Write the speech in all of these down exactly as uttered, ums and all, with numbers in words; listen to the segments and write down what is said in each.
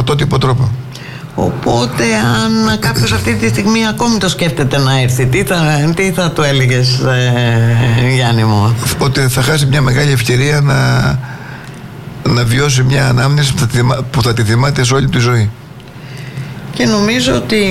πρωτότυπο τρόπο. Οπότε αν κάποιος αυτή τη στιγμή ακόμη το σκέφτεται να έρθει, τι θα, τι θα του έλεγες, ε, Γιάννη μου? Ότι θα χάσει μια μεγάλη ευκαιρία να, να βιώσει μια ανάμνηση που θα, τη, που θα τη θυμάται σε όλη τη ζωή. Και νομίζω ότι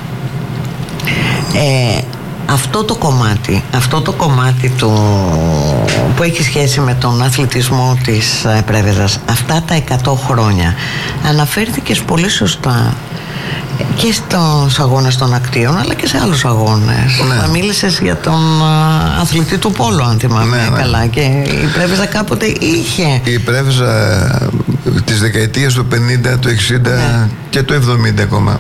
ε, αυτό το κομμάτι, αυτό το κομμάτι του, που έχει σχέση με τον αθλητισμό της ε, Πρέβεζας, αυτά τα εκατό χρόνια, αναφέρθηκες πολύ σωστά και στους αγώνες των ακτίων αλλά και σε άλλους αγώνες. Ναι. Μίλησες για τον α, αθλητή του πόλο, αν θυμάμαι ναι, καλά ναι. Και η Πρέβεζα κάποτε είχε. Η Πρέβεζα της δεκαετίας του πενήντα, του εξήντα ναι. και του εβδομήντα ακόμα,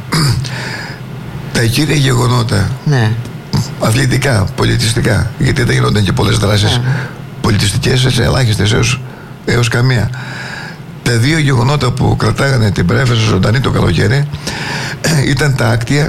τα κύρια γεγονότα ναι. αθλητικά, πολιτιστικά, γιατί δεν γινόταν και πολλές δράσεις ναι. πολιτιστικές, έτσι, ελάχιστες έως, έως καμία. Τα δύο γεγονότα που κρατάγανε την Πρέβεζα ζωντανή το καλοκαίρι ήταν τα άκτια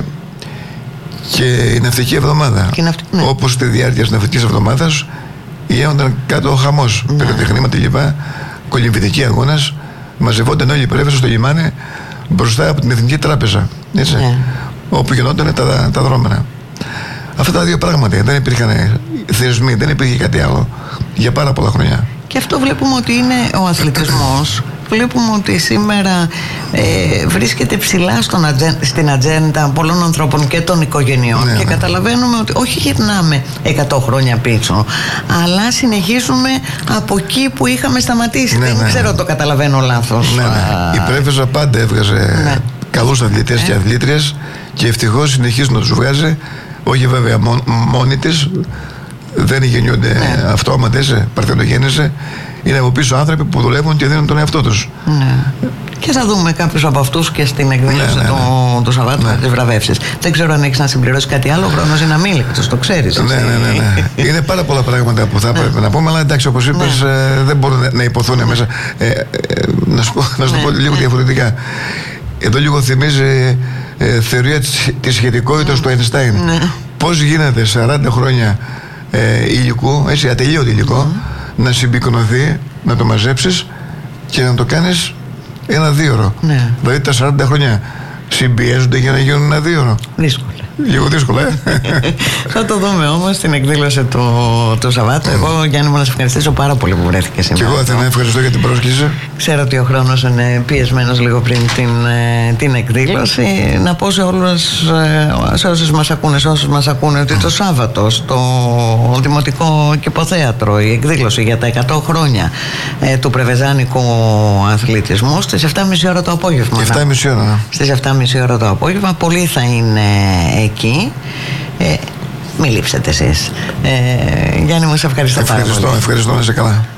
και η ναυτική εβδομάδα. Ναυτ... ναι. Όπως στη διάρκεια της ναυτικής εβδομάδας γίνονταν κάτω ο χαμός, ναι. πυροτεχνήματα κλπ. Κολυμβητική αγώνας, μαζευόταν όλη η Πρέβεζα στο λιμάνι μπροστά από την Εθνική Τράπεζα. Έτσι, ναι. όπου γινόταν τα, τα δρόμενα. Αυτά τα δύο πράγματα. Δεν υπήρχαν θεσμοί, δεν υπήρχε κάτι άλλο για πάρα πολλά χρόνια. Και αυτό βλέπουμε ότι είναι ο αθλητισμός. Βλέπουμε ότι σήμερα ε, βρίσκεται ψηλά στον ατζεν, στην ατζέντα πολλών ανθρώπων και των οικογενειών ναι, και ναι. καταλαβαίνουμε ότι όχι γυρνάμε εκατό χρόνια πίσω, αλλά συνεχίζουμε από εκεί που είχαμε σταματήσει. Ναι, Δεν ναι, ξέρω, ναι. το καταλαβαίνω λάθος. Ναι, ναι. Η Πρέβεζα πάντα έβγαζε ναι. καλούς αθλητές ε. και αθλήτριες και ευτυχώς συνεχίζει να τους βγάζει, όχι βέβαια μόν, μόνη της, δεν γεννιούνται ναι. αυτόματα, παρθενογέννησε. Είναι από πίσω άνθρωποι που δουλεύουν και δίνουν τον εαυτό τους. Ναι. Και θα δούμε κάποιους από αυτούς και στην εκδήλωση ναι, ναι, ναι. του, του Σαββάτου ναι. με τις βραβεύσεις. Δεν ξέρω αν έχεις να συμπληρώσει κάτι άλλο, ο χρόνος είναι αμήλικτος, το ξέρεις. Ναι, ναι, ναι, ναι. Είναι πάρα πολλά πράγματα που θα έπρεπε ναι. να πούμε, αλλά εντάξει, όπως είπες, ναι. ε, δεν μπορούν να υποθούν ναι. μέσα. Ε, ε, να σου πω, να σου ναι. πω λίγο ναι. διαφορετικά. Εδώ λίγο θυμίζει ε, θεωρία της, της σχετικότητας ναι. του Αϊνστάιν. Ναι. Πώς γίνεται σαράντα χρόνια ε, υλικού, έτσι, ατελείωτο υλικό, mm. να συμπυκνωθεί, να το μαζέψεις και να το κάνεις ένα δίωρο. Ναι. Δηλαδή τα σαράντα χρόνια συμπιέζονται για να γίνουν ένα δίωρο. Δύσκολα. Λίγο δύσκολα, ε. Θα το δούμε όμως στην εκδήλωση του, του Σαββάτου. Εγώ, Γιάννη μου, να σε ευχαριστήσω πάρα πολύ που βρέθηκες σήμερα. Και εγώ θα ευχαριστώ για την πρόσκληση. Ξέρω ότι ο χρόνος είναι πιεσμένος λίγο πριν την, την εκδήλωση. Να πω σε όλους, σε όσους μας ακούνε, σε όσους μας ακούνε, ότι το Σάββατο στο Δημοτικό Κηποθέατρο η εκδήλωση για τα εκατό χρόνια ε, του πρεβεζάνικου αθλητισμού στις εφτά και μισή ώρα το απόγευμα. εφτά και μισή ώρα. Στις εφτά και μισή ώρα το απόγευμα. Πολλοί θα είναι εκεί. Ε, μην λείψετε εσείς. Ε, Γιάννη μου, σε ευχαριστώ, ευχαριστώ πάρα πολύ. Ευχαριστώ, ευχαριστώ, να είσαι καλά.